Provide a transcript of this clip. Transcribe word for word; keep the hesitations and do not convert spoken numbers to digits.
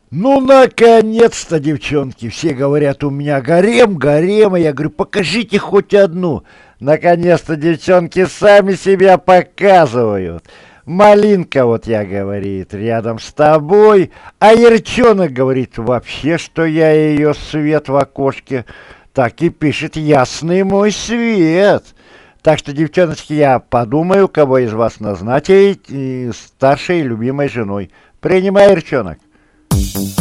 Ну, наконец-то, девчонки, все говорят, у меня гарем, гарем, а я говорю, покажите хоть одну. Наконец-то девчонки сами себя показывают. Малинка, вот я, говорит, рядом с тобой, а Ярчонок говорит вообще, что я ее свет в окошке. Так и пишет ясный мой свет. Так что, девчоночки, я подумаю, кого из вас назначить и старшей любимой женой. Принимай, Ярчонок.